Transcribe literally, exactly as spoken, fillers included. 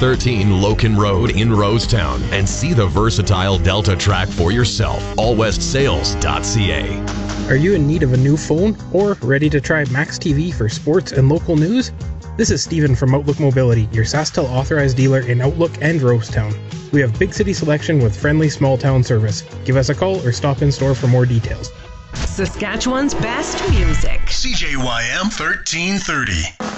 thirteen Loken Road in Rosetown and see the versatile Delta track for yourself. all west sales dot c a. Are you in need of a new phone or ready to try Max T V for sports and local news? This is Steven from Outlook Mobility, your SaskTel authorized dealer in Outlook and Rosetown. We have big city selection with friendly small town service. Give us a call or stop in store for more details. Saskatchewan's best music. C J Y M thirteen thirty.